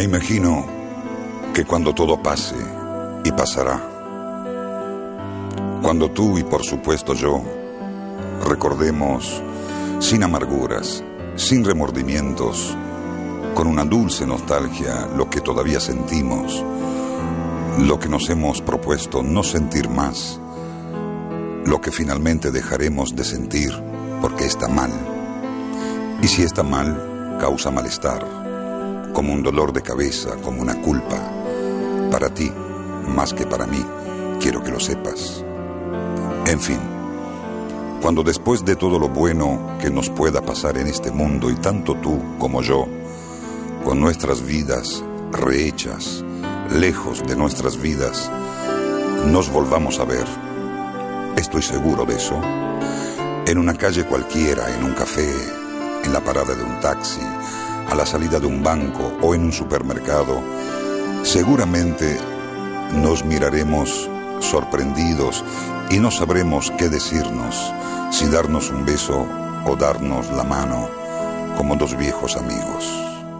Me imagino que cuando todo pase, y pasará, cuando tú y por supuesto yo recordemos sin amarguras, sin remordimientos, con una dulce nostalgia lo que todavía sentimos, lo que nos hemos propuesto no sentir más, lo que finalmente dejaremos de sentir porque está mal. Y si está mal, causa malestar, como un dolor de cabeza, como una culpa. Para ti, más que para mí, quiero que lo sepas. En fin, cuando después de todo lo bueno que nos pueda pasar en este mundo, y tanto tú como yo, con nuestras vidas rehechas, lejos de nuestras vidas, nos volvamos a ver, estoy seguro de eso, en una calle cualquiera, en un café, en la parada de un taxi, a la salida de un banco o en un supermercado, seguramente nos miraremos sorprendidos y no sabremos qué decirnos, si darnos un beso o darnos la mano como dos viejos amigos.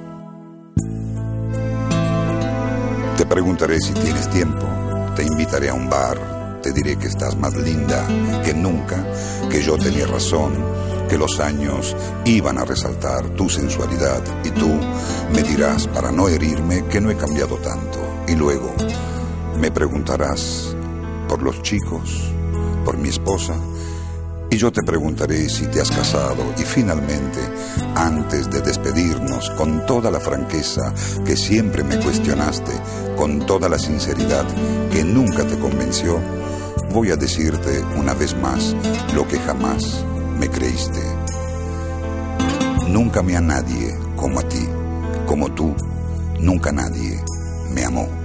Te preguntaré si tienes tiempo, te invitaré a un bar, te diré que estás más linda que nunca, que yo tenía razón, que los años iban a resaltar tu sensualidad, y tú me dirás, para no herirme, que no he cambiado tanto. Y luego me preguntarás por los chicos, por mi esposa, y yo te preguntaré si te has casado. Y finalmente, antes de despedirnos, con toda la franqueza que siempre me cuestionaste, con toda la sinceridad que nunca te convenció, voy a decirte una vez más lo que jamás me creíste. Nunca amé a nadie como a ti, como tú, nunca nadie me amó.